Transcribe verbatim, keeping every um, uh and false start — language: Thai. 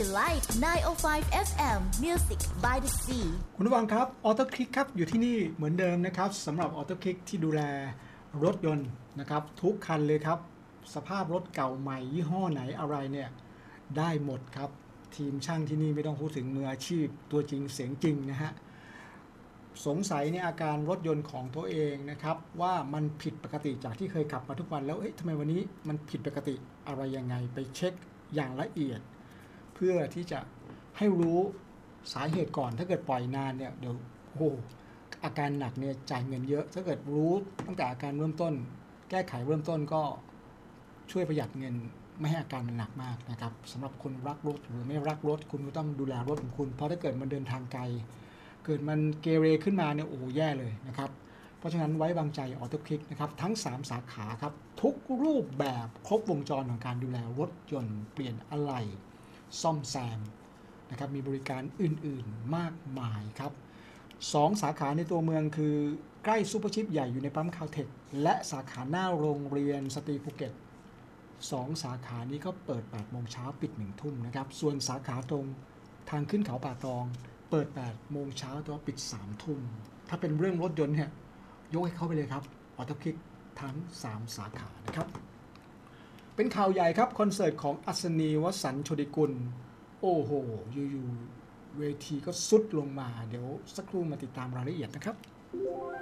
Light ไนน์ โอ ไฟว์ เอฟ เอ็ม Music by the Sea คุณผู้ฟังครับออโต้คลิกครับอยู่ที่นี่เหมือนเดิมนะครับสำหรับออโต้คลิกที่ดูแลรถยนต์นะครับทุกคันเลยครับสภาพรถเก่าใหม่ยี่ห้อไหนอะไรเนี่ยได้หมดครับทีมช่างที่นี่ไม่ต้องพูดถึงมืออาชีพตัวจริงเสียงจริงนะฮะสงสัยในอาการรถยนต์ของตัวเองนะครับว่ามันผิดปกติจากที่เคยขับมาทุกวันแล้วเอ๊ะทำไมวันนี้มันผิดปกติอะไรยังไงไปเช็คอย่างละเอียดเพื่อที่จะให้รู้สาเหตุก่อนถ้าเกิดปล่อยนานเนี่ยเดี๋ยวโอ้อาการหนักเนี่ยจ่ายเงินเยอะถ้าเกิดรู้ตั้งแต่อาการเริ่มต้นแก้ไขเริ่มต้นก็ช่วยประหยัดเงินไม่ให้อาการมันหนักมากนะครับสำหรับคนรักรถหรือไม่รักรถคุณก็ต้องดูแลรถของคุณเพราะถ้าเกิดมันเดินทางไกลเกิดมันเกเรขึ้นมาเนี่ยโอ้แย่เลยนะครับเพราะฉะนั้นไว้วางใจออโต้คลิกนะครับทั้งสามสาขาครับทุกรูปแบบครบวงจรของการดูแลรถยนต์เปลี่ยนอะไหล่ซ่อมแซมนะครับมีบริการอื่นๆมากมายครับสองสาขาในตัวเมืองคือใกล้ซูเปอร์ชิปใหญ่อยู่ในปั๊มคาวเทคและสาขาหน้าโรงเรียนสตรีภูเก็ตสองสาขานี้ก็เปิดแปดโมงเช้าปิดหนึ่งทุ่มนะครับส่วนสาขาตรงทางขึ้นเขาป่าตองเปิดแปดโมงเช้าแต่ว่าปิดสามทุ่มถ้าเป็นเรื่องรถยนต์เนี่ยยกให้เข้าไปเลยครับออโต้คลิกทั้งสามสาขานะครับเป็นข่าวใหญ่ครับคอนเสิร์ตของอัศนีวสันต์โชติกุลโอ้โหอยู่ๆเวทีก็ซุดลงมาเดี๋ยวสักครู่มาติดตามรายละเอียดนะครับ